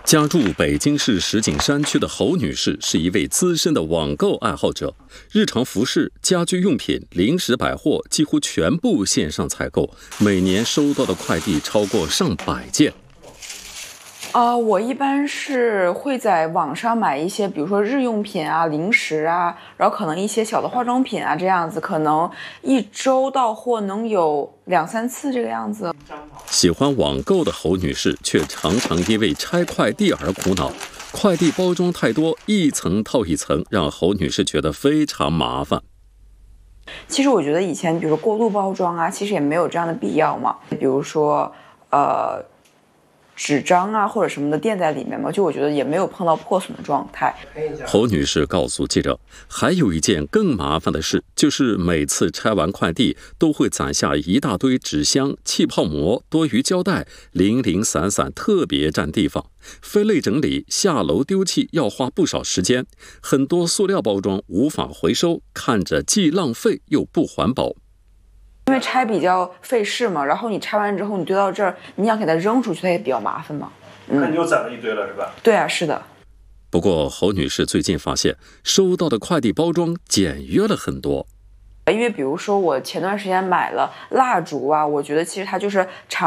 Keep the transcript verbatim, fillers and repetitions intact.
家住北京市石景山区的侯女士是一位资深的网购爱好者，日常服饰、家居用品、零食百货几乎全部线上采购，每年收到的快递超过上百件。 啊、呃，我一般是会在网上买一些，比如说日用品啊、零食啊，然后可能一些小的化妆品啊，这样子，可能一周到货能有两三次这个样子。 喜欢网购的侯女士却常常因为拆快递而苦恼，快递包装太多，一层套一层，让侯女士觉得非常麻烦。 其实我觉得以前，比如说过度包装啊，其实也没有这样的必要嘛。比如说，呃。纸张啊或者什么的垫在里面嘛，就我觉得也没有碰到破损的状态。 侯女士告诉记者，还有一件更麻烦的事，就是每次拆完快递都会攒下一大堆纸箱、气泡膜、多余胶带，零零散散，特别占地方。分类整理、下楼丢弃要花不少时间，很多塑料包装无法回收，看着既浪费又不环保。 因为拆比较费事嘛，然后你拆完之后你堆到这儿，你想给它扔出去，它也比较麻烦嘛。 嗯，那你又攒了一堆了是吧？ 对啊，是的。 不过侯女士最近发现，收到的快递包装简约了很多。 因为比如说我前段时间买了蜡烛啊，我觉得其实它就是长